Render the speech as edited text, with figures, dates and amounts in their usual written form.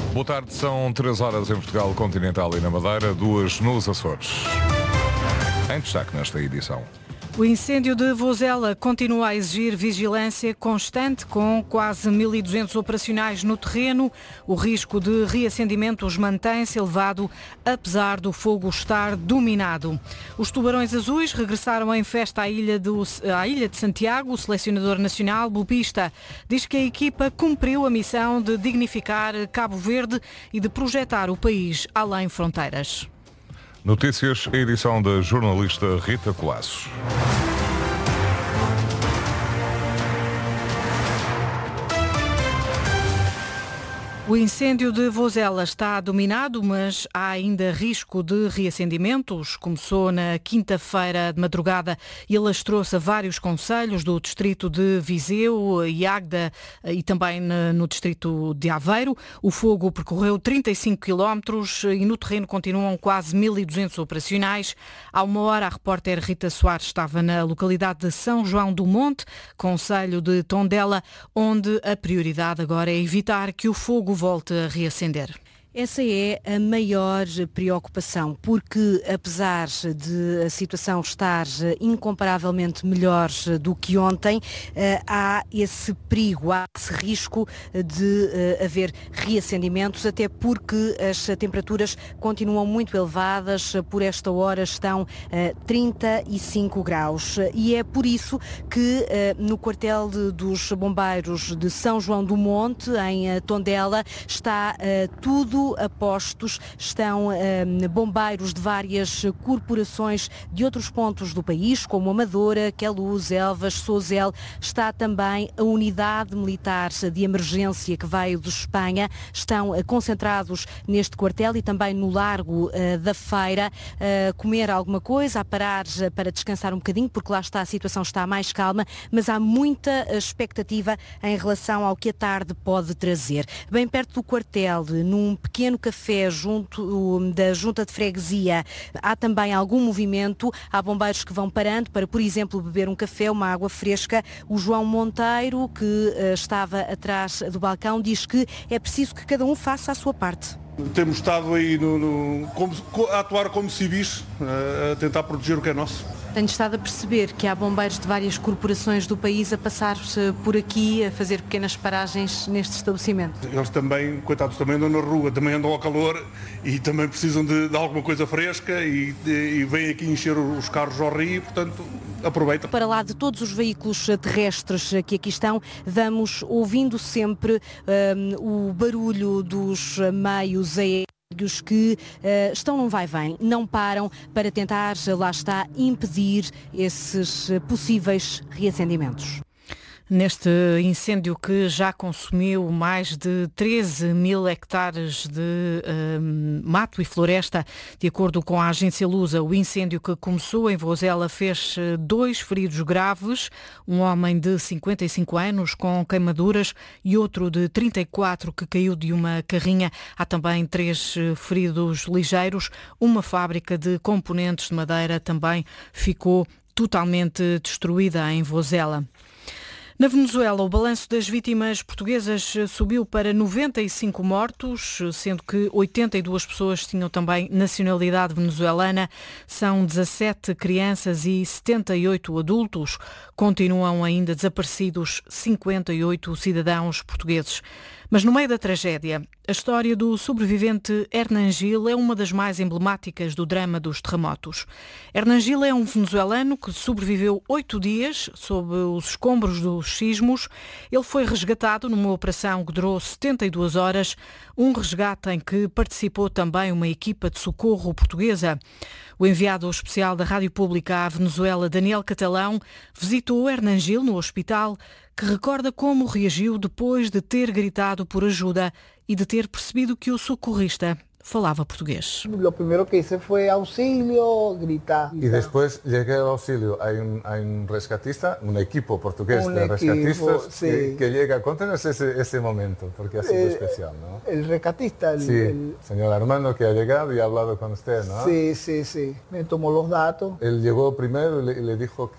Boa tarde, são 3 horas em Portugal continental e na Madeira, 2 nos Açores. Em destaque nesta edição. O incêndio de Vozela continua a exigir vigilância constante, com quase 1.200 operacionais no terreno. O risco de reacendimentos mantém-se elevado, apesar do fogo estar dominado. Os Tubarões Azuis regressaram em festa à Ilha de Santiago. O selecionador nacional, Bubista, diz que a equipa cumpriu a missão de dignificar Cabo Verde e de projetar o país além fronteiras. Notícias, a edição da jornalista Rita Colasso. O incêndio de Vozela está dominado, mas há ainda risco de reacendimentos. Começou na quinta-feira de madrugada e alastrou-se a vários concelhos do distrito de Viseu e Águeda e também no distrito de Aveiro. O fogo percorreu 35 quilómetros e no terreno continuam quase 1.200 operacionais. Há uma hora, a repórter Rita Soares estava na localidade de São João do Monte, concelho de Tondela, onde a prioridade agora é evitar que o fogo volte a reacender. Essa é a maior preocupação, porque apesar de a situação estar incomparavelmente melhor do que ontem, há esse perigo, há esse risco de haver reacendimentos, até porque as temperaturas continuam muito elevadas, por esta hora estão 35 graus. E é por isso que no quartel dos bombeiros de São João do Monte, em Tondela, está tudo a postos, estão bombeiros de várias corporações de outros pontos do país, como Amadora, Queluz, Elvas, Sozel. Está também a unidade militar de emergência que veio de Espanha. Estão concentrados neste quartel e também no Largo da Feira, a comer alguma coisa, a parar para descansar um bocadinho, porque lá está, a situação está mais calma, mas há muita expectativa em relação ao que a tarde pode trazer. Bem perto do quartel, num pequeno café junto da Junta de Freguesia, há também algum movimento. Há bombeiros que vão parando para, por exemplo, beber um café, uma água fresca. O João Monteiro, que estava atrás do balcão, diz que é preciso que cada um faça a sua parte. Temos estado aí a atuar como civis, a tentar proteger o que é nosso. Tenho estado a perceber que há bombeiros de várias corporações do país a passar-se por aqui, a fazer pequenas paragens neste estabelecimento. Eles também, coitados, também andam na rua, também andam ao calor e também precisam de alguma coisa fresca e vêm aqui encher os carros ao rio, portanto, aproveitam. Para lá de todos os veículos terrestres que aqui estão, vamos ouvindo sempre o barulho dos meios aéreos que estão num vai-vem, não param para tentar, lá está, impedir esses possíveis reacendimentos. Neste incêndio que já consumiu mais de 13.000 hectares de mato e floresta, de acordo com a agência Lusa, o incêndio que começou em Vozela fez 2 feridos graves, um homem de 55 anos com queimaduras e outro de 34 que caiu de uma carrinha. Há também 3 feridos ligeiros. Uma fábrica de componentes de madeira também ficou totalmente destruída em Vozela. Na Venezuela, o balanço das vítimas portuguesas subiu para 95 mortos, sendo que 82 pessoas tinham também nacionalidade venezuelana. São 17 crianças e 78 adultos. Continuam ainda desaparecidos 58 cidadãos portugueses. Mas no meio da tragédia, a história do sobrevivente Hernan Gil é uma das mais emblemáticas do drama dos terremotos. Hernan Gil é um venezuelano que sobreviveu 8 dias sob os escombros dos sismos. Ele foi resgatado numa operação que durou 72 horas, um resgate em que participou também uma equipa de socorro portuguesa. O enviado especial da Rádio Pública à Venezuela, Daniel Catalão, visitou Hernan Gil no hospital, que recorda como reagiu depois de ter gritado por ajuda e de ter percebido que o socorrista falava português. Lo primero que hice fue auxilio, gritar. Y después llegué al auxilio. Hay un rescatista, un equipo portugués de rescatistas sí. que llega. Cuéntanos ese momento, porque ha sido especial, ¿no? El rescatista. Sí, señor Armando, que ha llegado y ha hablado con usted, ¿no? Sí. Me tomó los datos. Él llegó primero y le dijo